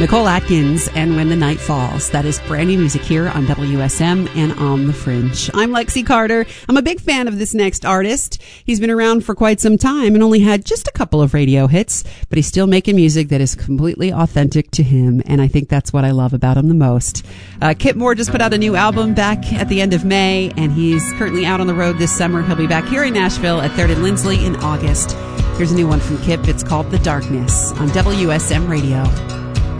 Nicole Atkins and When the Night Falls. That is brand new music here on WSM and on The Fringe. I'm Lexi Carter. I'm a big fan of this next artist. He's been around for quite some time and only had just a couple of radio hits, but he's still making music that is completely authentic to him, and I think that's what I love about him the most. Kip Moore just put out a new album back at the end of May, and he's currently out on the road this summer. He'll be back here in Nashville at 3rd and Lindsley in August. Here's a new one from Kip. It's called The Darkness on WSM Radio.